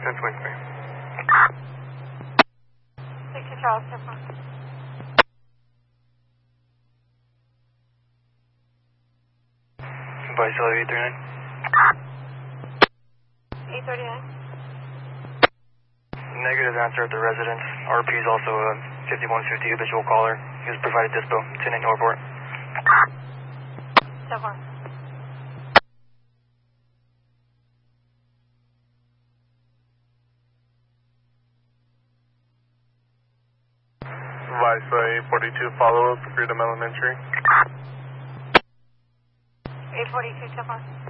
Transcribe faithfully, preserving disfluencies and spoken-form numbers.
Since Wednesday. six to Charles, step one. Vice eight thirty-nine. eight thirty-nine. Negative answer at the residence. R P is also a fifty-one fifty habitual caller. He was provided dispo. ten eight Norport. Step one. Vice eight forty-two follow up, Freedom Elementary. eight forty-two, step one.